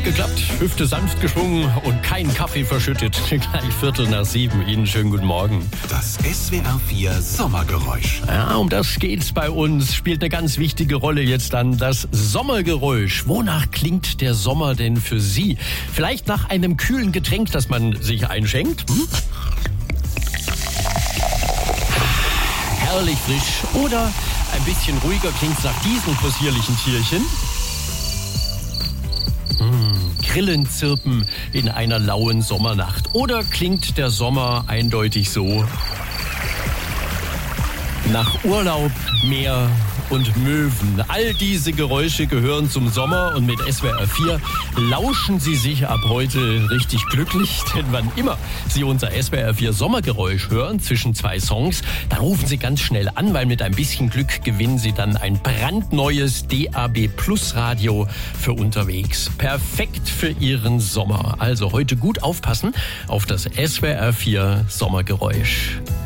geklappt, Hüfte sanft geschwungen und kein Kaffee verschüttet. Gleich 6:45. Ihnen schönen guten Morgen. Das SWR4 Sommergeräusch. Ja, um das geht's bei uns. Spielt eine ganz wichtige Rolle jetzt dann das Sommergeräusch. Wonach klingt der Sommer denn für Sie? Vielleicht nach einem kühlen Getränk, das man sich einschenkt? Herrlich frisch. Oder ein bisschen ruhiger klingt's nach diesen possierlichen Tierchen. Grillen zirpen in einer lauen Sommernacht. Oder klingt der Sommer eindeutig so? Nach Urlaub, Meer und Möwen. All diese Geräusche gehören zum Sommer und mit SWR4 lauschen Sie sich ab heute richtig glücklich, denn wann immer Sie unser SWR4 Sommergeräusch hören zwischen zwei Songs, dann rufen Sie ganz schnell an, weil mit ein bisschen Glück gewinnen Sie dann ein brandneues DAB Plus Radio für unterwegs. Perfekt für Ihren Sommer. Also heute gut aufpassen auf das SWR4 Sommergeräusch.